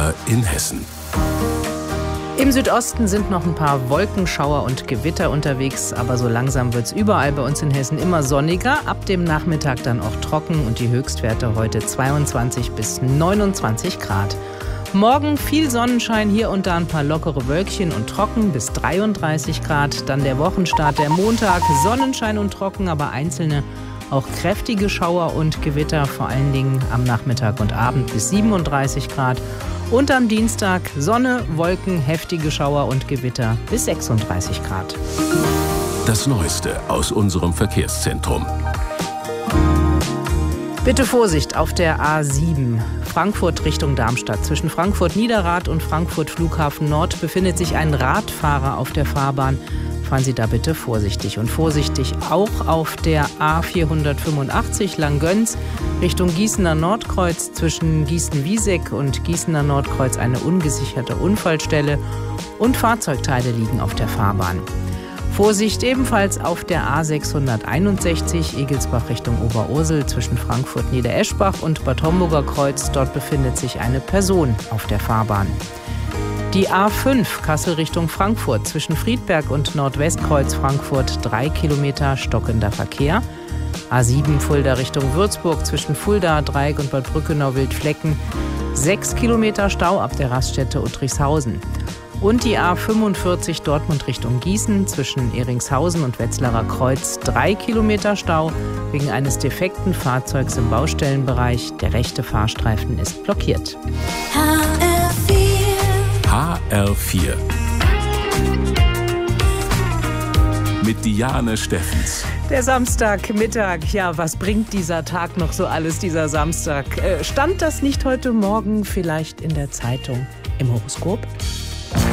Wetter in Hessen. Im Südosten sind noch ein paar Wolkenschauer und Gewitter unterwegs, aber so langsam wird es überall bei uns in Hessen immer sonniger. Ab dem Nachmittag dann auch trocken und die Höchstwerte heute 22 bis 29 Grad. Morgen viel Sonnenschein, hier und da ein paar lockere Wölkchen und trocken bis 33 Grad. Dann der Wochenstart, der Montag, Sonnenschein und trocken, aber einzelne auch kräftige Schauer und Gewitter, vor allen Dingen am Nachmittag und Abend bis 37 Grad. Und am Dienstag Sonne, Wolken, heftige Schauer und Gewitter bis 36 Grad. Das Neueste aus unserem Verkehrszentrum. Bitte Vorsicht auf der A7, Frankfurt Richtung Darmstadt. Zwischen Frankfurt-Niederrad und Frankfurt Flughafen Nord befindet sich ein Radfahrer auf der Fahrbahn. Fahren Sie da bitte vorsichtig. Und vorsichtig auch auf der A485 Langgöns Richtung Gießener Nordkreuz. Zwischen Gießen-Wieseck und Gießener Nordkreuz eine ungesicherte Unfallstelle und Fahrzeugteile liegen auf der Fahrbahn. Vorsicht ebenfalls auf der A661 Egelsbach Richtung Oberursel zwischen Frankfurt-Niedereschbach und Bad Homburger Kreuz. Dort befindet sich eine Person auf der Fahrbahn. Die A5 Kassel Richtung Frankfurt zwischen Friedberg und Nordwestkreuz Frankfurt 3 Kilometer stockender Verkehr. A7 Fulda Richtung Würzburg zwischen Fulda, Dreieck und Bad Brückenau-Wildflecken 6 Kilometer Stau ab der Raststätte Uttrichshausen. Und die A45 Dortmund Richtung Gießen zwischen Eringshausen und Wetzlarer Kreuz 3 Kilometer Stau wegen eines defekten Fahrzeugs im Baustellenbereich. Der rechte Fahrstreifen ist blockiert. HR4 mit Diane Steffens. Der Samstagmittag, ja, was bringt dieser Tag noch so alles, dieser Samstag? Stand das nicht heute Morgen vielleicht in der Zeitung, im Horoskop?